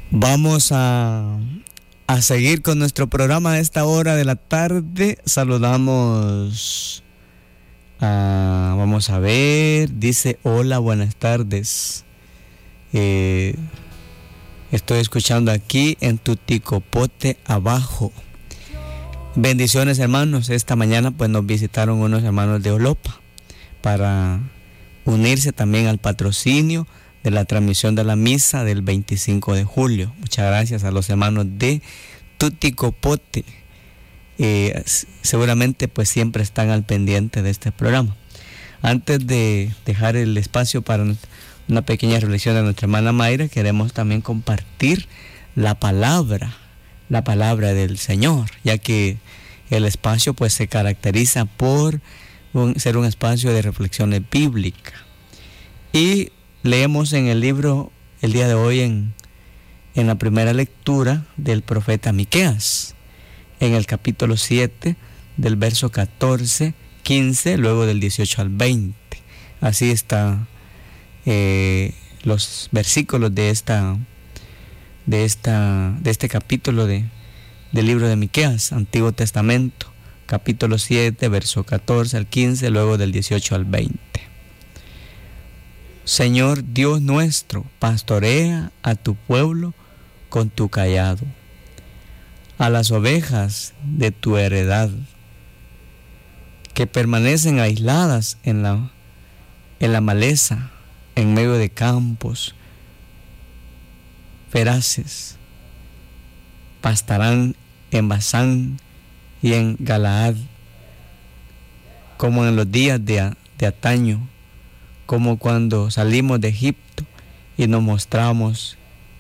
Vamos a seguir con nuestro programa a esta hora de la tarde. Saludamos vamos a ver, dice hola, buenas tardes. Estoy escuchando aquí en Tuticopote abajo. Bendiciones, hermanos. Esta mañana pues nos visitaron unos hermanos de Olopa para unirse también al patrocinio de la transmisión de la misa del 25 de julio. Muchas gracias a los hermanos de Tuticopote. Seguramente pues siempre están al pendiente de este programa. Antes de dejar el espacio para una pequeña reflexión de nuestra hermana Mayra, queremos también compartir la palabra del Señor, ya que el espacio pues se caracteriza por ser un espacio de reflexiones bíblicas. Y leemos en el libro el día de hoy en la primera lectura del profeta Miqueas, en el capítulo 7, del verso 14, 15, luego del 18 al 20. Así está los versículos de este capítulo del libro de Miqueas, Antiguo Testamento, capítulo 7, verso 14 al 15, luego del 18 al 20. Señor Dios nuestro, pastorea a tu pueblo con tu cayado, a las ovejas de tu heredad, que permanecen aisladas en la maleza, en medio de campos feraces. Pastarán en Basán y en Galaad, como en los días de antaño, como cuando salimos de Egipto y nos mostrabas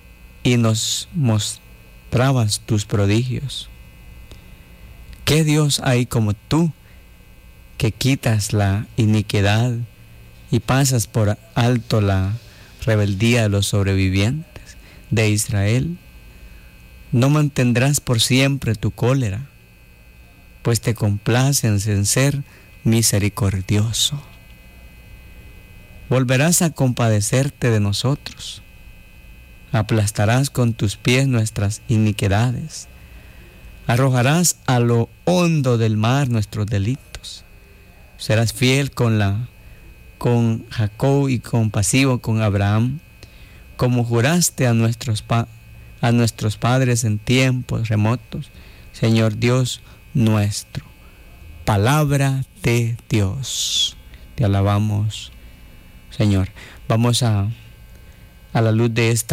tus prodigios. ¿Qué Dios hay como tú, que quitas la iniquidad y pasas por alto la rebeldía de los sobrevivientes de Israel? No mantendrás por siempre tu cólera, pues te complaces en ser misericordioso. Volverás a compadecerte de nosotros. Aplastarás con tus pies nuestras iniquidades. Arrojarás a lo hondo del mar nuestros delitos. Serás fiel con Jacob y compasivo con Abraham, como juraste a nuestros padres en tiempos remotos, Señor Dios nuestro. Palabra de Dios. Te alabamos, Señor. Vamos a la luz de esta